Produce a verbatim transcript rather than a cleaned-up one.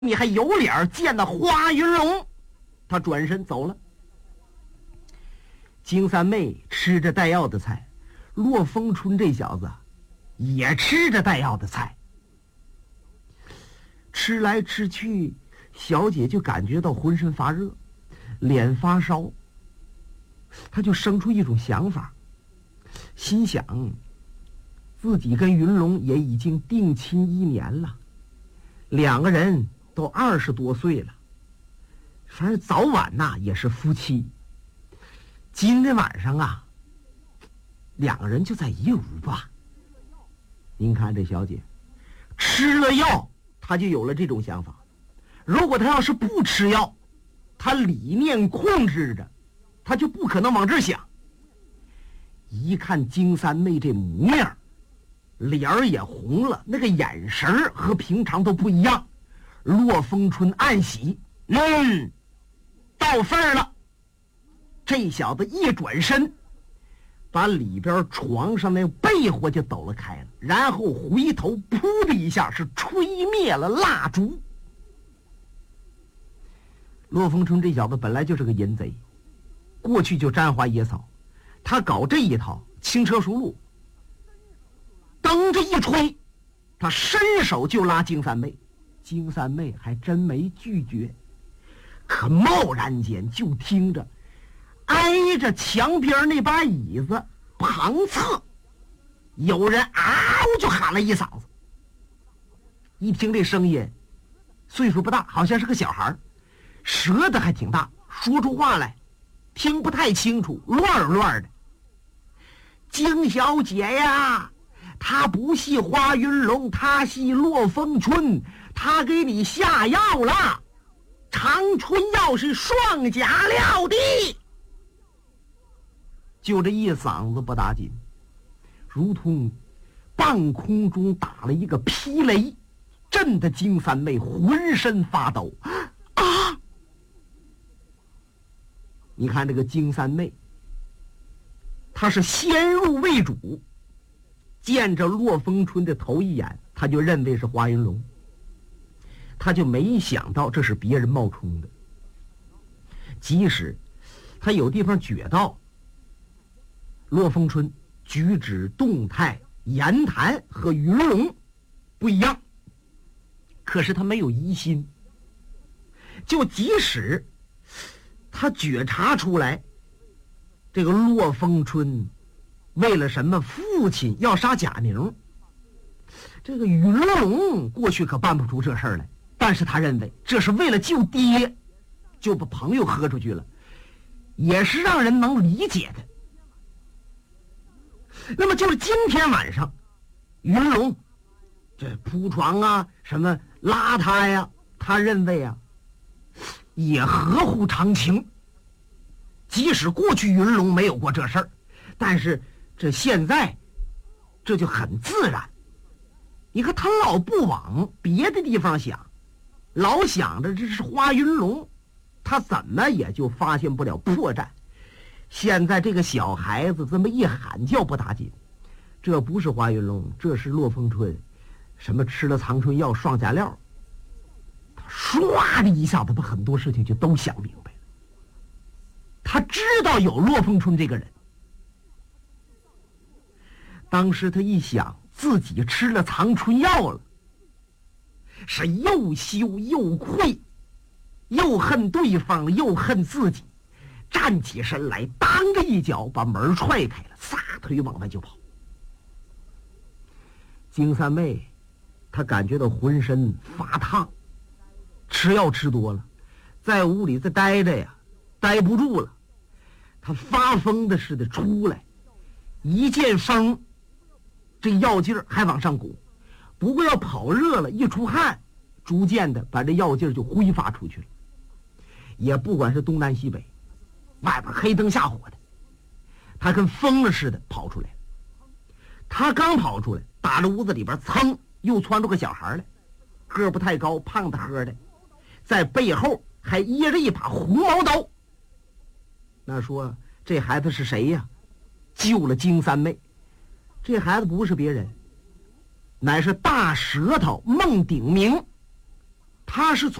你还有脸见那花云龙？他转身走了。金三妹吃着带药的菜，骆风春这小子也吃着带药的菜，吃来吃去，小姐就感觉到浑身发热，脸发烧。他就生出一种想法，心想自己跟云龙也已经定亲一年了，两个人都二十多岁了，反正早晚呐也是夫妻。今天晚上啊，两个人就在一屋吧。您看这小姐吃了药，她就有了这种想法。如果她要是不吃药，她理念控制着，她就不可能往这想。一看金三妹这模样，脸儿也红了，那个眼神和平常都不一样。骆风春暗喜，嗯，到份儿了。这小子一转身，把里边床上那被窝就抖了开了，然后回头噗的一下是吹灭了蜡烛。骆风春这小子本来就是个淫贼，过去就沾花野草，他搞这一套轻车熟路。灯这一吹，他伸手就拉金三妹，金三妹还真没拒绝，可贸然间就听着挨着墙边那把椅子旁侧有人嗷就喊了一嗓子。一听这声音，岁数不大，好像是个小孩，舌头还挺大，说出话来听不太清楚，乱乱的。金小姐呀，他不系花云龙，他系骆风春，他给你下药了，长春药是双甲料的。就这一嗓子不打紧，如同半空中打了一个霹雷，震得金三妹浑身发抖啊！你看这个金三妹，她是先入为主，见着骆风春的头一眼，他就认为是花云龙，他就没想到这是别人冒充的。即使他有地方觉到骆风春举止动态言谈和云龙不一样，可是他没有疑心。就即使他觉察出来这个骆风春为了什么父亲要杀贾宁，这个云龙过去可办不出这事儿来，但是他认为这是为了救爹，就把朋友喝出去了，也是让人能理解的。那么就是今天晚上云龙这铺床啊什么拉他呀，他认为啊也合乎常情。即使过去云龙没有过这事儿，但是这现在这就很自然。你看他老不往别的地方想，老想着这是花云龙，他怎么也就发现不了破绽。现在这个小孩子这么一喊叫不打紧，这不是花云龙，这是骆风春，什么吃了长春药双甲料，他唰的一下子把很多事情就都想明白了。他知道有骆风春这个人，当时他一想自己吃了长春药了，是又羞又愧，又恨对方又恨自己，站起身来，当着一脚把门踹开了，撒腿往外就跑。金三妹她感觉到浑身发烫，吃药吃多了，在屋里再待着呀待不住了，她发疯的似的出来，一见风这药劲儿还往上鼓，不过要跑热了一出汗，逐渐的把这药劲儿就挥发出去了。也不管是东南西北，外边黑灯瞎火的，他跟疯了似的跑出来。他刚跑出来，打着屋子里边噌又窜出个小孩来，个不太高，胖的呵的，在背后还掖着一把红毛刀。那说这孩子是谁呀？救了金三妹。这孩子不是别人，乃是大舌头孟鼎明。 他是